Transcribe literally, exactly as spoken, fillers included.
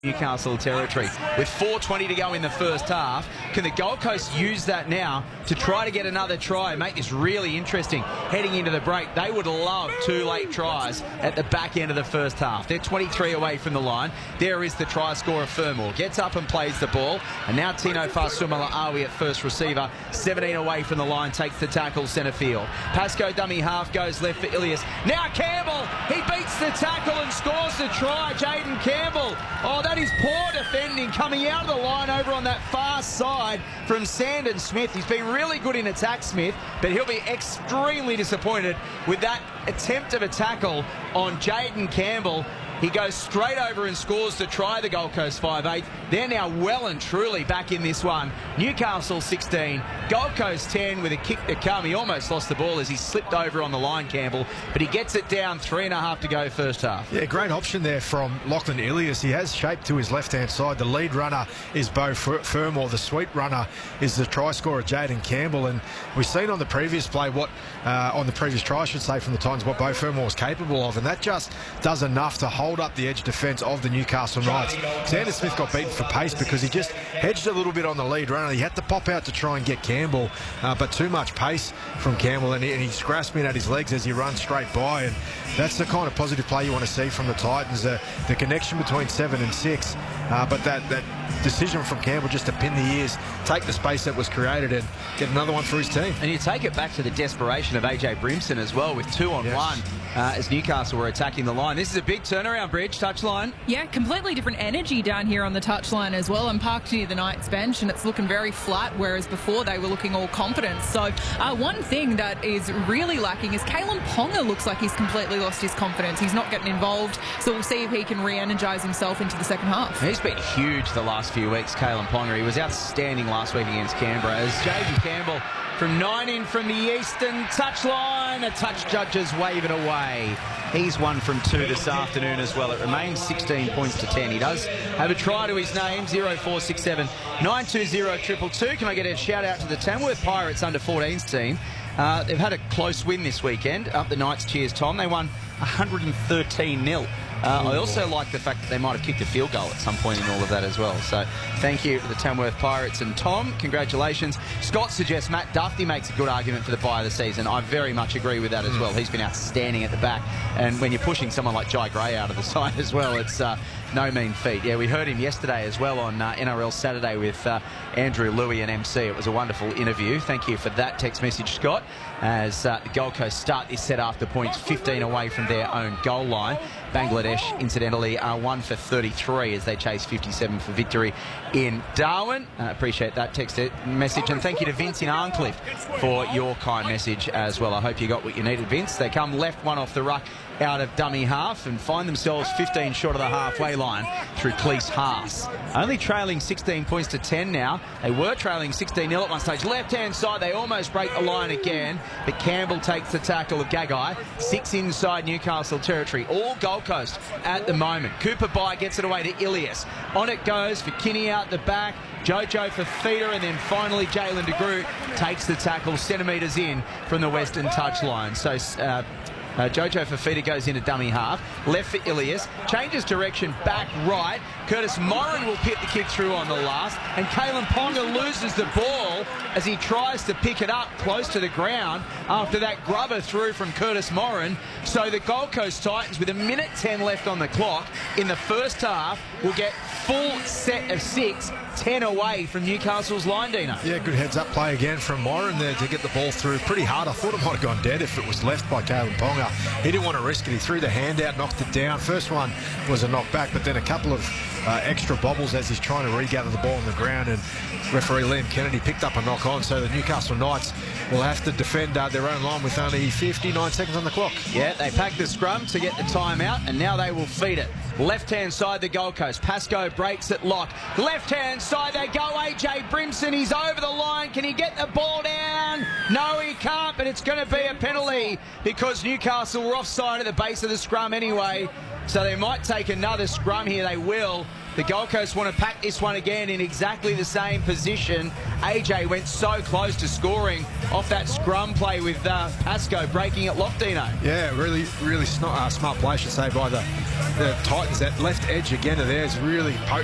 Newcastle territory. With four twenty to go in the first half, can the Gold Coast use that now to try to get another try and make this really interesting heading into the break? They would love two late tries at the back end of the first half. They're twenty-three away from the line. There is the try scorer, Fermor. Gets up and plays the ball. And now Tino Fasumala-Awi at first receiver. seventeen away from the line, takes the tackle centre field. Pascoe dummy half goes left for Ilias. Now Campbell, he beats the tackle and scores the try. Jaden Campbell. Oh, that is poor defending coming out of the line over on that far side from Sandon Smith. He's been really good in attack, Smith, but he'll be extremely disappointed with that attempt of a tackle on Jaden Campbell. He goes straight over and scores the try, the Gold Coast five eight. They're now well and truly back in this one. Newcastle sixteen, Gold Coast ten with a kick to come. He almost lost the ball as he slipped over on the line, Campbell, but he gets it down, three and a half to go first half. Yeah, great option there from Lachlan Ilias. He has shape to his left-hand side. The lead runner is Beau Fermor. The sweep runner is the try scorer, Jaden Campbell. And we've seen on the previous play, what uh, on the previous try, I should say, from the Titans, what Beau Fermor was capable of. And that just does enough to hold up the edge defence of the Newcastle Knights. Sandon Smith got beaten for pace because he just hedged a little bit on the lead runner. He had to pop out to try and get Campbell, uh, but too much pace from Campbell, and, he, and he's grasping at his legs as he runs straight by. And that's the kind of positive play you want to see from the Titans, uh, the connection between seven and six. Uh, but that, that decision from Campbell just to pin the ears, take the space that was created and get another one for his team. And you take it back to the desperation of A J Brimson as well, with two on yes. one uh, as Newcastle were attacking the line. This is a big turnaround, Bridge, touchline. Yeah, completely different energy down here on the touchline as well. I'm parked near the Knights bench and it's looking very flat, whereas before they were looking all confidence. So uh, one thing that is really lacking is Kalyn Ponga looks like he's completely lost his confidence. He's not getting involved, so we'll see if he can re-energise himself into the second half. He's been huge the last few weeks, Kalyn Ponga. He was outstanding last week against Canberra. As Jaden Campbell from nine in from the eastern touchline, a touch judges wave it away. He's one from two this afternoon as well. It remains sixteen points to ten. He does have a try to his name, zero four six seven nine two zero two two two. Can I get a shout out to the Tamworth Pirates under fourteens team? Uh, they've had a close win this weekend. Up the Knights, cheers, Tom. They won one hundred thirteen nil. Uh, I also like the fact that they might have kicked a field goal at some point in all of that as well. So thank you to the Tamworth Pirates. And Tom, congratulations. Scott suggests Matt Duffy makes a good argument for the buy of the season. I very much agree with that as well. He's been outstanding at the back. And when you're pushing someone like Jai Gray out of the side as well, it's uh, no mean feat. Yeah, we heard him yesterday as well on uh, N R L Saturday with uh, Andrew Louis and M C. It was a wonderful interview. Thank you for that text message, Scott, as uh, the Gold Coast start this set after points, fifteen away from their own goal line. Bangladesh, incidentally, are one for thirty-three as they chase fifty-seven for victory in Darwin. I uh, appreciate that text message. And thank you to Vince in Arncliffe for your kind message as well. I hope you got what you needed, Vince. They come left one off the ruck out of dummy half and find themselves fifteen short of the halfway line through Cleese Haas. Only trailing sixteen points to ten now. They were trailing sixteen nil at one stage. Left-hand side, they almost break the line again, but Campbell takes the tackle of Gagai. Six inside Newcastle territory. All Gold Coast at the moment. Cooper Bai gets it away to Ilias. On it goes for Kinney out the back. Jojo for Feeder, and then finally Jalen de Groot takes the tackle centimetres in from the western touchline. So uh, Uh, Jojo Fafita goes into dummy half. Left for Ilias. Changes direction back right. Curtis Morin will pit the kick through on the last. And Kalyn Ponga loses the ball as he tries to pick it up close to the ground after that grubber through from Curtis Morin. So the Gold Coast Titans, with a minute ten left on the clock in the first half, will get full set of six, ten away from Newcastle's line, Dino. Yeah, good heads-up play again from Morin there to get the ball through pretty hard. I thought it might have gone dead if it was left by Kalyn Ponga. He didn't want to risk it. He threw the hand out, knocked it down. First one was a knockback, but then a couple of uh, extra bobbles as he's trying to regather the ball on the ground, and referee Liam Kennedy picked up a knock on, so the Newcastle Knights will have to defend uh, their own line with only fifty-nine seconds on the clock. Yeah, they pack the scrum to get the time out, and now they will feed it. Left-hand side, the Gold Coast. Pascoe breaks it lock. Left-hand side, they go. A J Brimson, he's over the line. Can he get the ball down? No, he can't, but it's going to be a penalty because Newcastle were offside at the base of the scrum anyway. So they might take another scrum here. They will. The Gold Coast want to pack this one again in exactly the same position. A J went so close to scoring off that scrum play with uh, Asco breaking it lock, Dino. Yeah, really, really smart, uh, smart play, I should say, by the, the Titans. That left edge again of theirs really potent.